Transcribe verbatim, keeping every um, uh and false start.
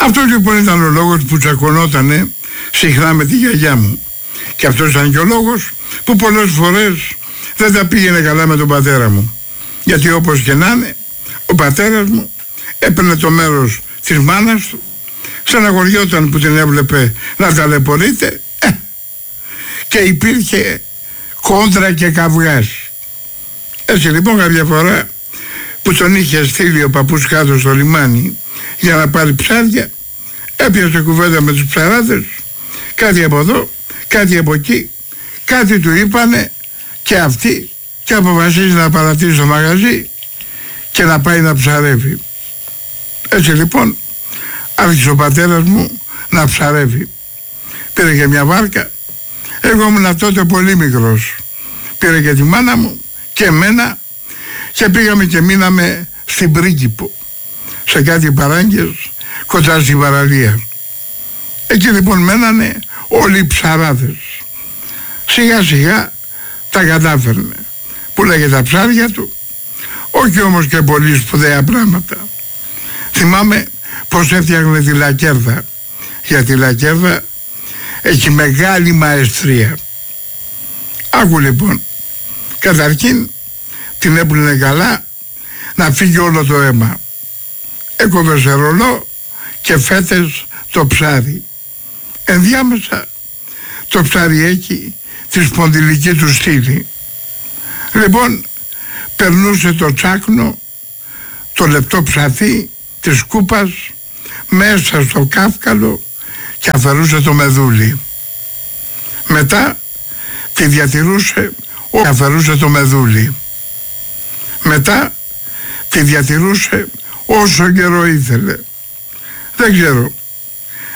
Αυτό λοιπόν ήταν ο λόγος που τσακωνότανε συχνά με τη γιαγιά μου. Και αυτός ήταν και ο λόγος που πολλές φορές δεν τα πήγαινε καλά με τον πατέρα μου. Γιατί όπως και να είναι, ο πατέρας μου έπαιρνε το μέρος της μάνας του, στεναχωριόταν που την έβλεπε να ταλαιπωρείται, ε, και υπήρχε κόντρα και καυγάς. Έτσι λοιπόν κάποια φορά που τον είχε στείλει ο παππούς κάτω στο λιμάνι για να πάρει ψάρια, έπιασε κουβέντα με τους ψαράδες, κάτι από εδώ, κάτι από εκεί, κάτι του είπανε και αυτοί, και αποφασίζει να παρατήσει το μαγαζί και να πάει να ψαρεύει. Έτσι λοιπόν άρχισε ο πατέρας μου να ψαρεύει. Πήρε και μια βάρκα, εγώ ήμουν τότε πολύ μικρός. Πήρε και τη μάνα μου και εμένα και πήγαμε και μείναμε στην Πρίγκιπο, σε κάτι παράγκες κοντά στην παραλία. Εκεί λοιπόν μένανε όλοι οι ψαράδες. Σιγά σιγά τα κατάφερνε, πουλάγε τα ψάρια του, όχι όμως και πολύ σπουδαία πράγματα. Θυμάμαι πως έφτιαχνε τη λακέρδα. Για τη λακέρδα έχει μεγάλη μαεστρία. Άκου λοιπόν, καταρχήν την έπλυνε καλά να φύγει όλο το αίμα. Έκοβε σε ρολό και φέτες το ψάρι. Ενδιάμεσα το ψάρι έχει τη σπονδυλική του στήλη. Λοιπόν περνούσε το τσάκνο, το λεπτό ψαθί της κούπας μέσα στο κάφκαλο και αφαιρούσε το μεδούλι. Μετά τη διατηρούσε και αφαιρούσε το μεδούλι. Μετά τη διατηρούσε όσο καιρό ήθελε. Δεν ξέρω